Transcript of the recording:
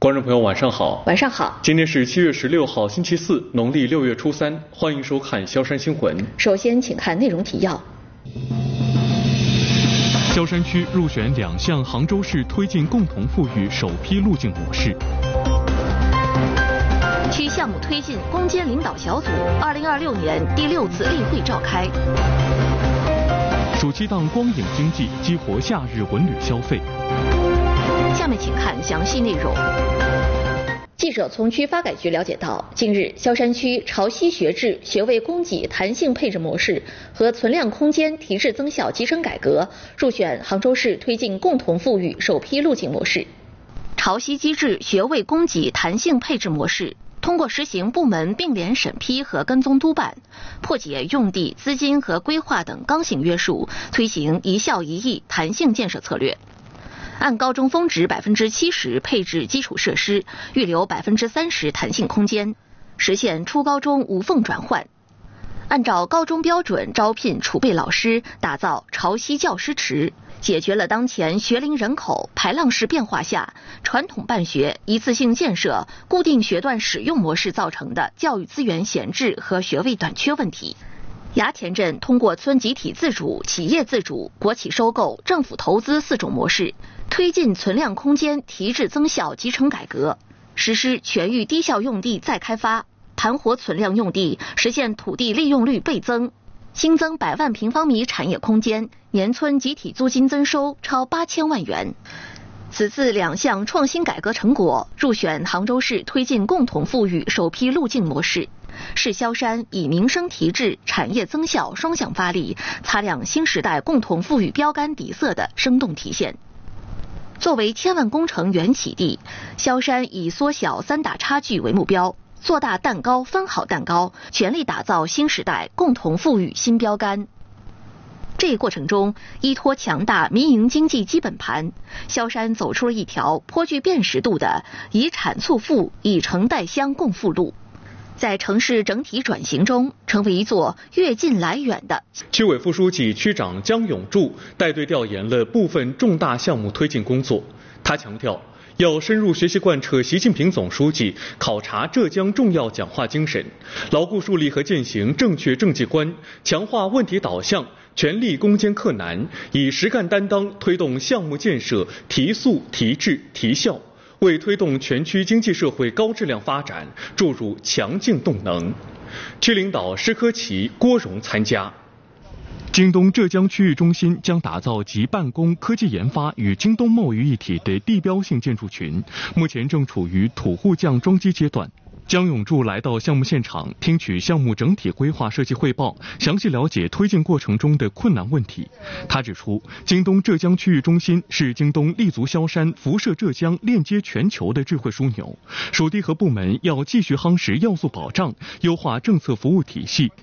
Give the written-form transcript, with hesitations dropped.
观众朋友，晚上好。 晚上好。 今天是7月16号，星期四，农历6月初3，欢迎收看萧山新闻。 首先，请看内容提要。 萧山区入选2项杭州市推进共同富裕首批路径模式。 区项目推进攻坚领导小组2026年第6次例会召开。 暑期档光影经济激活夏日文旅消费。 下面请看详细内容。记者从区发改局了解到，近日萧山区潮汐学制学位供给弹性配置模式和存量空间提质增效集成改革入选杭州市推进共同富裕首批路径模式。潮汐机制学位供给弹性配置模式通过实行部门并联审批和跟踪督办，破解用地、资金和规划等刚性约束，推行一校一艺弹性建设策略。按高中峰值70%配置基础设施，预留30%弹性空间，实现初高中无缝转换。按照高中标准招聘储备老师，打造潮汐教师池，解决了当前学龄人口排浪式变化下传统办学一次性建设固定学段使用模式造成的教育资源闲置和学位短缺问题。衙前镇通过村集体自主、企业自主、国企收购、政府投资4种模式，推进存量空间提质增效集成改革，实施全域低效用地再开发，盘活存量用地，实现土地利用率倍增，新增100万平方米产业空间，年村集体租金增收超8000万元。此次2项创新改革成果入选杭州市推进共同富裕首批路径模式，是萧山以民生提质、产业增效双向发力，擦亮新时代共同富裕标杆底色的生动体现。作为千万工程缘起地，萧山以缩小3大差距为目标，做大蛋糕分好蛋糕，全力打造新时代共同富裕新标杆。这一过程中，依托强大民营经济基本盘，萧山走出了一条颇具辨识度的以产促富、以城带乡共富路，在城市整体转型中成为一座越近来远的。 区委副书记、区长姜永柱带队调研了部分重大项目推进工作。他强调，要深入学习贯彻习近平总书记考察浙江重要讲话精神，牢固树立和践行正确政绩观，强化问题导向，全力攻坚克难，以实干担当推动项目建设提速、提质、提效，为推动全区经济社会高质量发展注入强劲动能。区领导施科奇、郭荣参加。 京东浙江区域中心将打造集办公、科技研发与京东贸于一体的地标性建筑群，目前正处于土户匠装机阶段。姜永柱来到项目现场，听取项目整体规划设计汇报，详细了解推进过程中的困难问题。他指出，京东浙江区域中心是京东立足萧山、辐射浙江、链接全球的智慧枢纽。属地和部门要继续夯实要素保障，优化政策服务体系，